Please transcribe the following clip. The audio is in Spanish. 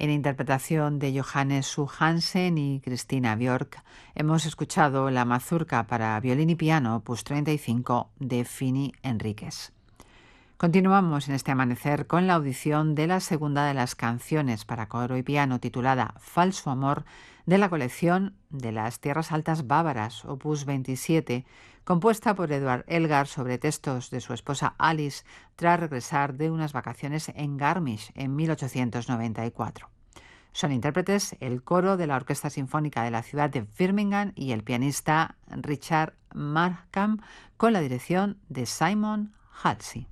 En interpretación de Johannes Su Hansen y Cristina Björk, hemos escuchado la mazurca para violín y piano, opus 35, de Fini Enríquez. Continuamos en este amanecer con la audición de la segunda de las canciones para coro y piano titulada Falso Amor de la colección de las Tierras Altas Bávaras, opus 27, compuesta por Edvard Elgar sobre textos de su esposa Alice tras regresar de unas vacaciones en Garmisch en 1894. Son intérpretes el coro de la Orquesta Sinfónica de la ciudad de Birmingham y el pianista Richard Markham con la dirección de Simon Halsey.